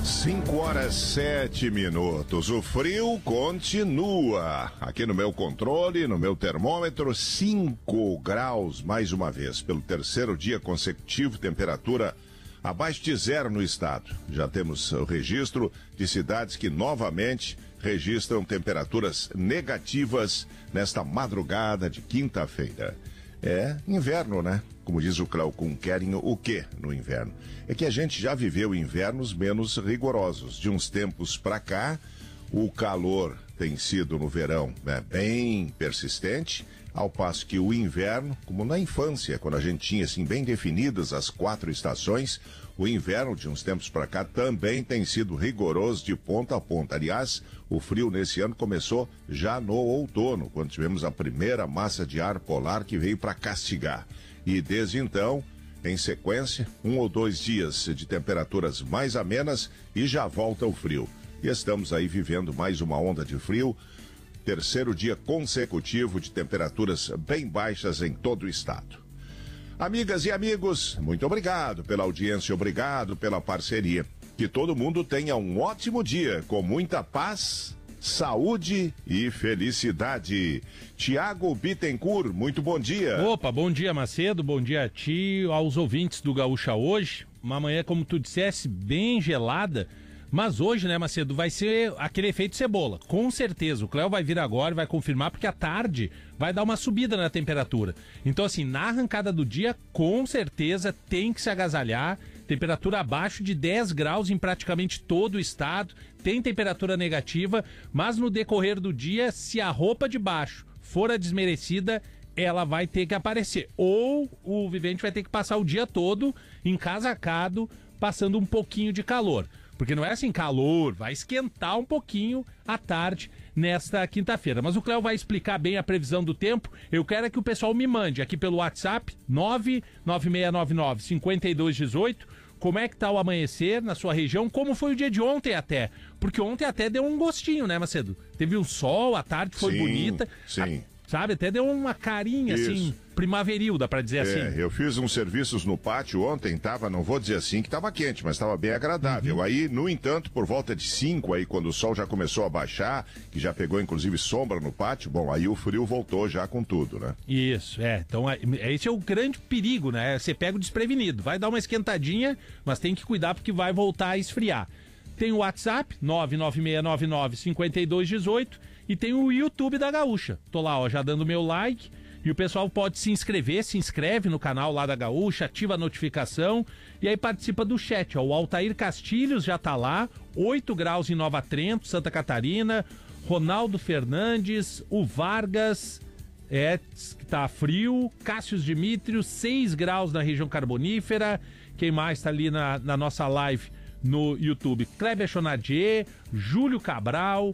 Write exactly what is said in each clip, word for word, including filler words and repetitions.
Cinco horas, sete minutos. O frio continua. Aqui no meu controle, no meu termômetro, cinco graus mais uma vez. Pelo terceiro dia consecutivo, temperatura abaixo de zero no estado. Já temos o registro de cidades que novamente registram temperaturas negativas nesta madrugada de quinta-feira. É inverno, né? Como diz o Cleocum, querem o quê no inverno? É que a gente já viveu invernos menos rigorosos. De uns tempos pra cá, o calor tem sido no verão, né, bem persistente, ao passo que o inverno, como na infância, quando a gente tinha assim bem definidas as quatro estações, o inverno de uns tempos pra cá também tem sido rigoroso de ponta a ponta. Aliás, o frio nesse ano começou já no outono, quando tivemos a primeira massa de ar polar que veio para castigar. E desde então, em sequência, um ou dois dias de temperaturas mais amenas e já volta o frio. E estamos aí vivendo mais uma onda de frio, terceiro dia consecutivo de temperaturas bem baixas em todo o estado. Amigas e amigos, muito obrigado pela audiência, obrigado pela parceria. Que todo mundo tenha um ótimo dia, com muita paz, saúde e felicidade. Tiago Bittencourt, muito bom dia. Opa, bom dia, Macedo, bom dia a ti, aos ouvintes do Gaúcha hoje. Uma manhã, como tu dissesse, bem gelada. Mas hoje, né, Macedo, vai ser aquele efeito cebola. Com certeza, o Cléo vai vir agora e vai confirmar, porque à tarde vai dar uma subida na temperatura. Então, assim, na arrancada do dia, com certeza tem que se agasalhar. Temperatura abaixo de dez graus em praticamente todo o estado. Tem temperatura negativa, mas no decorrer do dia, se a roupa de baixo for a desmerecida, ela vai ter que aparecer. Ou o vivente vai ter que passar o dia todo encasacado, passando um pouquinho de calor. Porque não é assim calor, vai esquentar um pouquinho à tarde nesta quinta-feira. Mas o Cléo vai explicar bem a previsão do tempo. Eu quero é que o pessoal me mande aqui pelo WhatsApp nove nove seis nove nove, cinco dois um oito como é que tá o amanhecer na sua região, como foi o dia de ontem até. Porque ontem até deu um gostinho, né, Macedo? Teve um sol, a tarde foi sim, bonita. Sim. A... Sabe, até deu uma carinha, Isso. assim, primaveril, dá pra dizer é, assim. Eu fiz uns serviços no pátio ontem, tava, não vou dizer assim que tava quente, mas tava bem agradável. Uhum. Aí, no entanto, por volta de cinco, aí quando o sol já começou a baixar, que já pegou inclusive sombra no pátio, bom, aí o frio voltou já com tudo, né? Isso, é. Então, é, esse é o grande perigo, né? Você pega o desprevenido, vai dar uma esquentadinha, mas tem que cuidar porque vai voltar a esfriar. Tem o WhatsApp, nove nove seis nove nove, cinco dois um oito, e tem o YouTube da Gaúcha. Tô lá, ó, já dando meu like, e o pessoal pode se inscrever, se inscreve no canal lá da Gaúcha, ativa a notificação, e aí participa do chat, ó. O Altair Castilhos já tá lá, oito graus em Nova Trento, Santa Catarina, Ronaldo Fernandes, o Vargas, é, que tá frio, Cássius Dimitrios, seis graus na região carbonífera, quem mais tá ali na, na nossa live no YouTube? Kleber Chonadier, Júlio Cabral,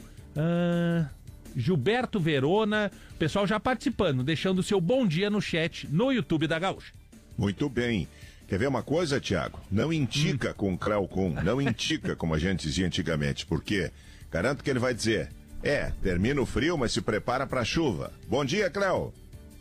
uh, Gilberto Verona, pessoal já participando, deixando o seu bom dia no chat no YouTube da Gaúcha. Muito bem. Quer ver uma coisa, Tiago? Não intica hum. com o Cleocum, não intica como a gente dizia antigamente, porque garanto que ele vai dizer, é, termina o frio, mas se prepara pra chuva. Bom dia, Cleo.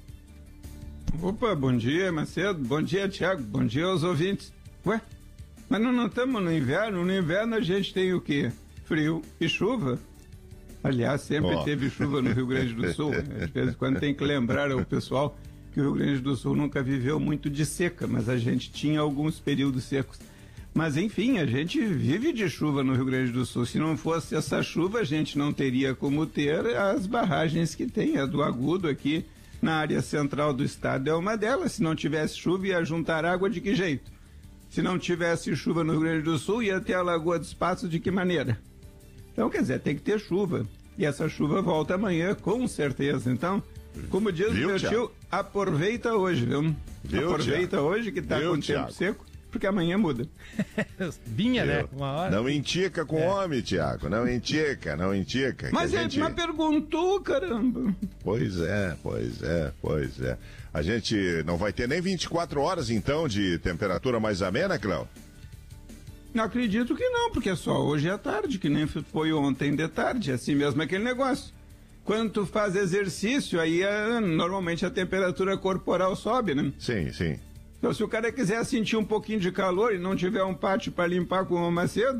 Opa, bom dia, Macedo, bom dia, Tiago, bom dia aos ouvintes. Ué? Mas não estamos no inverno, no inverno a gente tem o quê? Frio e chuva. Aliás, sempre oh. teve chuva no Rio Grande do Sul. Às vezes, quando tem que lembrar ao pessoal que o Rio Grande do Sul nunca viveu muito de seca, mas a gente tinha alguns períodos secos. Mas enfim, a gente vive de chuva no Rio Grande do Sul. Se não fosse essa chuva, a gente não teria como ter as barragens que tem. A do Agudo aqui na área central do estado é uma delas. Se não tivesse chuva, ia juntar água de que jeito? Se não tivesse chuva no Rio Grande do Sul, ia ter a Lagoa dos Passos de que maneira? Então, quer dizer, tem que ter chuva. E essa chuva volta amanhã, com certeza. Então, como diz viu, o meu tio, aproveita hoje, viu? viu aproveita Thiago? hoje que tá viu, com Thiago? tempo seco, porque amanhã muda. Vinha, viu? Né? Uma hora. Não intica com o é. homem, Tiago. Não intica, não intica. Mas ele gente... me perguntou, caramba. Pois é, pois é, pois é. A gente não vai ter nem vinte e quatro horas, então, de temperatura mais amena, Cléo? Não acredito que não, porque é só hoje à tarde, que nem foi ontem de tarde, assim mesmo aquele negócio. Quando tu faz exercício, aí é, normalmente a temperatura corporal sobe, né? Sim, sim. Então se o cara quiser sentir um pouquinho de calor e não tiver um pátio para limpar com o Macedo,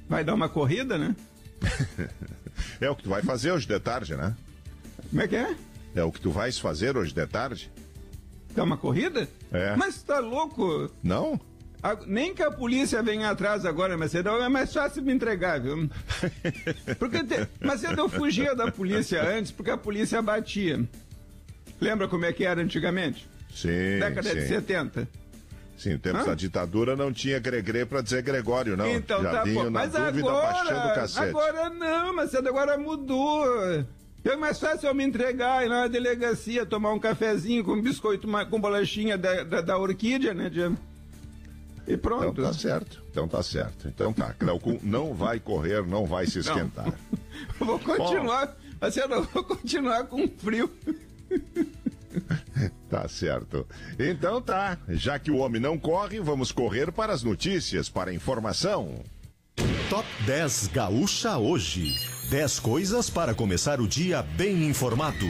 Vai dar uma corrida, né? É o que tu vai fazer hoje de tarde, né? Como é que é? É o que tu vais fazer hoje de tarde? Dá uma corrida? É. Mas tá louco? Não? A, nem que a polícia venha atrás agora, Macedo, é mais fácil me entregar, viu? Porque te, Macedo, eu fugia da polícia antes porque a polícia batia. Lembra como é que era antigamente? Sim, Década sim. de setenta. Sim, no tempo Hã? da ditadura não tinha Gregre pra dizer Gregório, não. Então Já tá vinha bom. na Mas dúvida baixando o agora, cacete. agora não, Macedo, agora mudou. É mais fácil eu me entregar, ir lá na delegacia, tomar um cafezinho com biscoito, uma, com bolachinha da, da, da orquídea, né, Diego? E pronto. Então tá certo, então tá certo. Então tá, Cleocum não vai correr, não vai se esquentar. Eu vou continuar, Macedo, eu vou continuar com frio. Tá certo. Então tá, já que o homem não corre, vamos correr para as notícias, para a informação. Top dez Gaúcha hoje. dez coisas para começar o dia bem informado.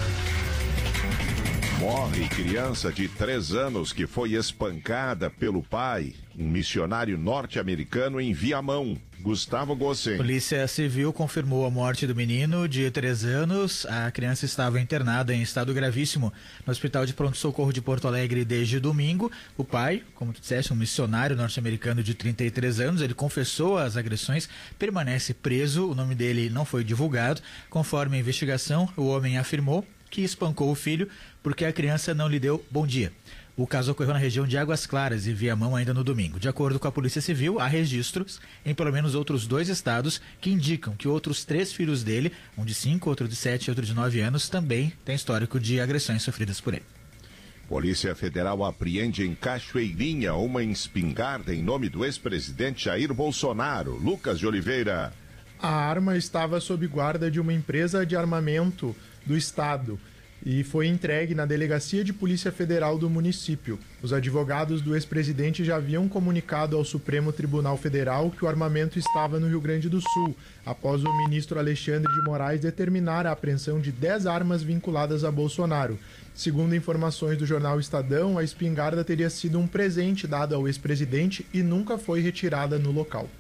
Morre criança de três anos que foi espancada pelo pai, um missionário norte-americano em Viamão. Gustavo Gossen. Polícia Civil confirmou a morte do menino de três anos. A criança estava internada em estado gravíssimo no Hospital de Pronto-Socorro de Porto Alegre desde domingo. O pai, como tu disseste, um missionário norte-americano de trinta e três anos, ele confessou as agressões, permanece preso. O nome dele não foi divulgado. Conforme a investigação, o homem afirmou que espancou o filho porque a criança não lhe deu bom dia. O caso ocorreu na região de Águas Claras e Viamão ainda no domingo. De acordo com a Polícia Civil, há registros em pelo menos outros dois estados que indicam que outros três filhos dele, um de cinco, outro de sete e outro de nove anos, também têm histórico de agressões sofridas por ele. Polícia Federal apreende em Cachoeirinha uma espingarda em nome do ex-presidente Jair Bolsonaro. Lucas de Oliveira. A arma estava sob guarda de uma empresa de armamento do estado e foi entregue na Delegacia de Polícia Federal do município. Os advogados do ex-presidente já haviam comunicado ao Supremo Tribunal Federal que o armamento estava no Rio Grande do Sul, após o ministro Alexandre de Moraes determinar a apreensão de dez armas vinculadas a Bolsonaro. Segundo informações do jornal Estadão, a espingarda teria sido um presente dado ao ex-presidente e nunca foi retirada no local.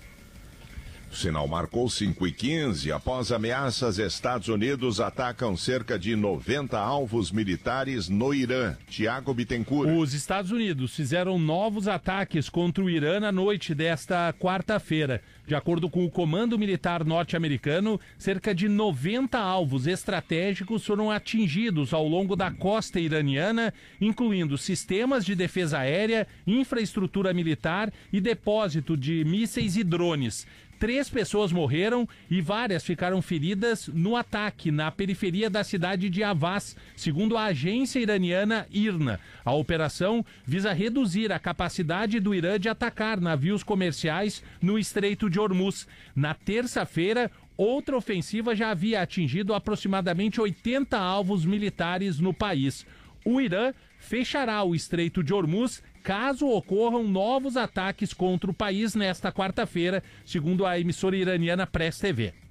O sinal marcou cinco e quinze. Após ameaças, Estados Unidos atacam cerca de noventa alvos militares no Irã. Tiago Bittencourt. Os Estados Unidos fizeram novos ataques contra o Irã na noite desta quarta-feira. De acordo com o Comando Militar norte-americano, cerca de noventa alvos estratégicos foram atingidos ao longo da costa iraniana, incluindo sistemas de defesa aérea, infraestrutura militar e depósito de mísseis e drones. Três pessoas morreram e várias ficaram feridas no ataque na periferia da cidade de Avaz, segundo a agência iraniana I R N A. A operação visa reduzir a capacidade do Irã de atacar navios comerciais no Estreito de Hormuz. Na terça-feira, outra ofensiva já havia atingido aproximadamente oitenta alvos militares no país. O Irã fechará o Estreito de Hormuz caso ocorram novos ataques contra o país nesta quarta-feira, segundo a emissora iraniana Press T V.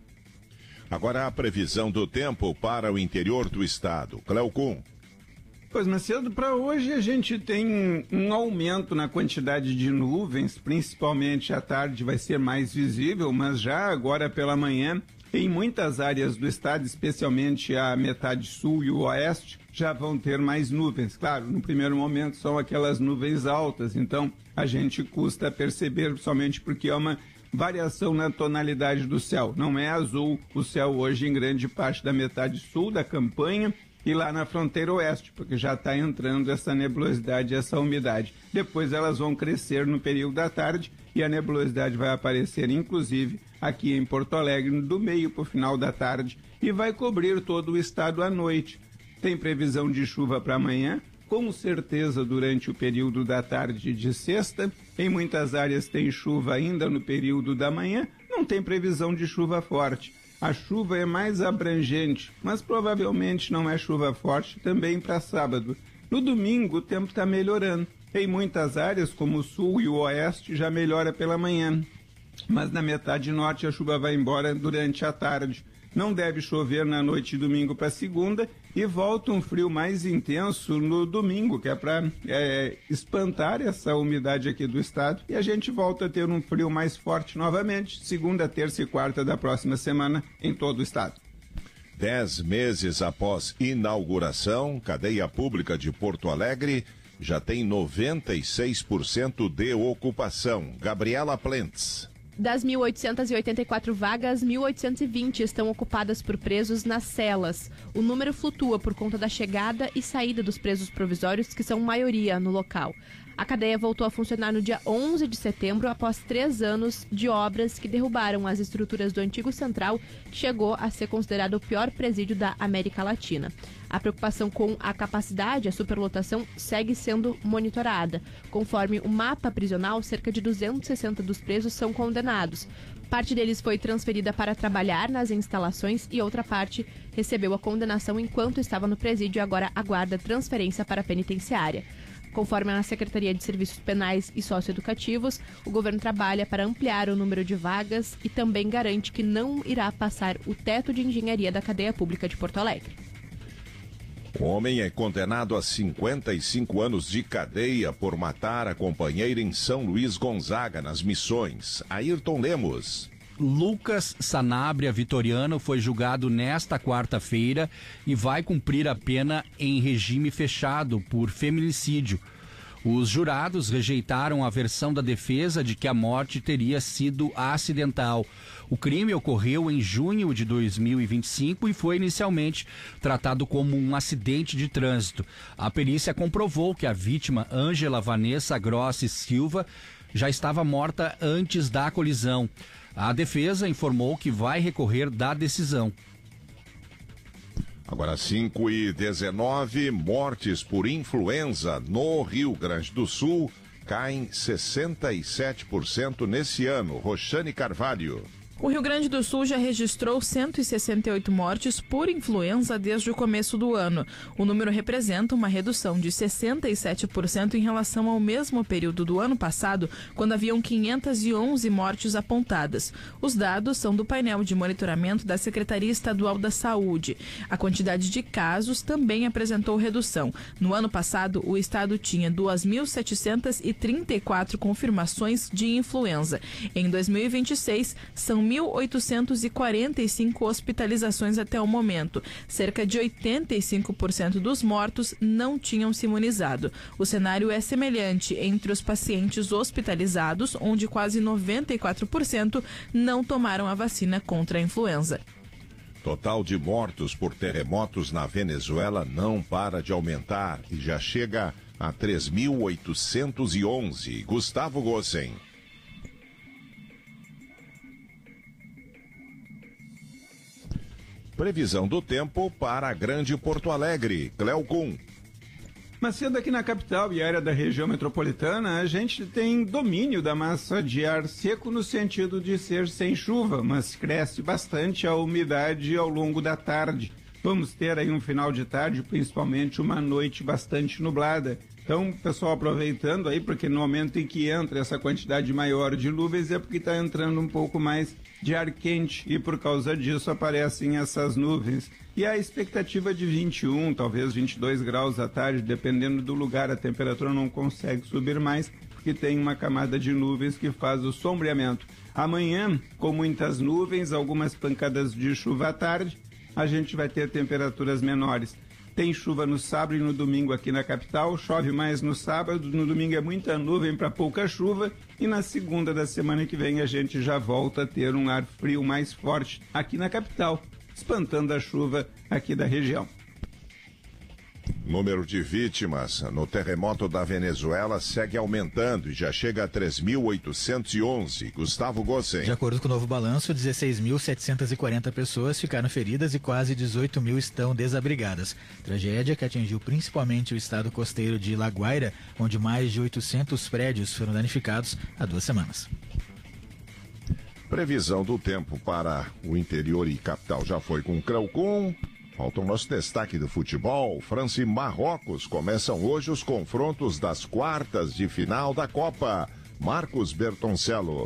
Agora a previsão do tempo para o interior do estado. Cleocum. Pois, Macedo, para hoje a gente tem um aumento na quantidade de nuvens, principalmente à tarde vai ser mais visível, mas já agora pela manhã, em muitas áreas do estado, especialmente a metade sul e o oeste, já vão ter mais nuvens. Claro, no primeiro momento são aquelas nuvens altas, então a gente custa perceber somente porque é uma variação na tonalidade do céu. Não é azul o céu hoje em grande parte da metade sul da campanha e lá na fronteira oeste, porque já está entrando essa nebulosidade, essa umidade. Depois elas vão crescer no período da tarde e a nebulosidade vai aparecer, inclusive, aqui em Porto Alegre, do meio para o final da tarde e vai cobrir todo o estado à noite. Tem previsão de chuva para amanhã, com certeza durante o período da tarde de sexta. Em muitas áreas tem chuva ainda no período da manhã, não tem previsão de chuva forte. A chuva é mais abrangente, mas provavelmente não é chuva forte também para sábado. No domingo o tempo está melhorando. Em muitas áreas, como o sul e o oeste, já melhora pela manhã. Mas na metade norte a chuva vai embora durante a tarde. Não deve chover na noite de domingo para segunda e volta um frio mais intenso no domingo, que é para é, espantar essa umidade aqui do estado. E a gente volta a ter um frio mais forte novamente, segunda, terça e quarta da próxima semana em todo o estado. Dez meses após inauguração, cadeia pública de Porto Alegre já tem noventa e seis por cento de ocupação. Gabriela Plentes. Das mil oitocentas e oitenta e quatro vagas, mil oitocentas e vinte estão ocupadas por presos nas celas. O número flutua por conta da chegada e saída dos presos provisórios, que são maioria no local. A cadeia voltou a funcionar no dia onze de setembro, após três anos de obras que derrubaram as estruturas do antigo Central, que chegou a ser considerado o pior presídio da América Latina. A preocupação com a capacidade, a superlotação, segue sendo monitorada. Conforme o mapa prisional, cerca de duzentos e sessenta dos presos são condenados. Parte deles foi transferida para trabalhar nas instalações e outra parte recebeu a condenação enquanto estava no presídio e agora aguarda transferência para a penitenciária. Conforme a Secretaria de Serviços Penais e Socioeducativos, o governo trabalha para ampliar o número de vagas e também garante que não irá passar o teto de engenharia da cadeia pública de Porto Alegre. O homem é condenado a cinquenta e cinco anos de cadeia por matar a companheira em São Luís Gonzaga, nas Missões. Ayrton Lemos. Lucas Sanabria Vitoriano foi julgado nesta quarta-feira e vai cumprir a pena em regime fechado por feminicídio. Os jurados rejeitaram a versão da defesa de que a morte teria sido acidental. O crime ocorreu em junho de dois mil e vinte e cinco e foi inicialmente tratado como um acidente de trânsito. A perícia comprovou que a vítima, Ângela Vanessa Grossi Silva, já estava morta antes da colisão. A defesa informou que vai recorrer da decisão. Agora cinco e dezenove, mortes por influenza no Rio Grande do Sul caem sessenta e sete por cento nesse ano. Roxane Carvalho. O Rio Grande do Sul já registrou cento e sessenta e oito mortes por influenza desde o começo do ano. O número representa uma redução de sessenta e sete por cento em relação ao mesmo período do ano passado, quando haviam quinhentas e onze mortes apontadas. Os dados são do painel de monitoramento da Secretaria Estadual da Saúde. A quantidade de casos também apresentou redução. No ano passado, o estado tinha duas mil setecentas e trinta e quatro confirmações de influenza. Em dois mil e vinte e seis, são mil oitocentas e quarenta e cinco hospitalizações até o momento. Cerca de oitenta e cinco por cento dos mortos não tinham se imunizado. O cenário é semelhante entre os pacientes hospitalizados, onde quase noventa e quatro por cento não tomaram a vacina contra a influenza. Total de mortos por terremotos na Venezuela não para de aumentar e já chega a três mil oitocentos e onze. Gustavo Gossen. Previsão do tempo para a Grande Porto Alegre. Cleocum. Mas sendo aqui na capital e área da região metropolitana, a gente tem domínio da massa de ar seco no sentido de ser sem chuva, mas cresce bastante a umidade ao longo da tarde. Vamos ter aí um final de tarde, principalmente uma noite bastante nublada. Então, pessoal, aproveitando aí, porque no momento em que entra essa quantidade maior de nuvens é porque está entrando um pouco mais de ar quente e por causa disso aparecem essas nuvens. E a expectativa de vinte e um, talvez vinte e dois graus à tarde, dependendo do lugar, a temperatura não consegue subir mais, porque tem uma camada de nuvens que faz o sombreamento. Amanhã, com muitas nuvens, algumas pancadas de chuva à tarde, a gente vai ter temperaturas menores. Tem chuva no sábado e no domingo aqui na capital, chove mais no sábado, no domingo é muita nuvem para pouca chuva e na segunda da semana que vem a gente já volta a ter um ar frio mais forte aqui na capital, espantando a chuva aqui da região. Número de vítimas no terremoto da Venezuela segue aumentando e já chega a três mil oitocentos e onze. Gustavo Gossen. De acordo com o novo balanço, dezesseis mil setecentas e quarenta pessoas ficaram feridas e quase dezoito mil estão desabrigadas. Tragédia que atingiu principalmente o estado costeiro de La Guaira, onde mais de oitocentos prédios foram danificados há duas semanas. Previsão do tempo para o interior e capital já foi com o Cleocum. Falta o nosso destaque do futebol. França e Marrocos começam hoje os confrontos das quartas de final da Copa. Marcos Bertoncello.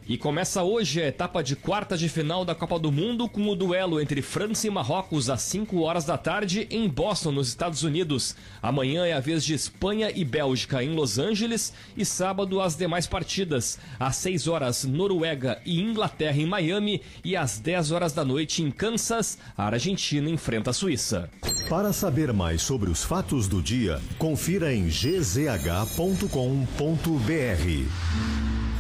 E começa hoje a etapa de quartas de final da Copa do Mundo com o duelo entre França e Marrocos às cinco horas da tarde em Boston, nos Estados Unidos. Amanhã é a vez de Espanha e Bélgica em Los Angeles e sábado as demais partidas. Às seis horas, Noruega e Inglaterra em Miami e às dez horas da noite em Kansas, a Argentina enfrenta a Suíça. Para saber mais sobre os fatos do dia, confira em g z h ponto com ponto b r.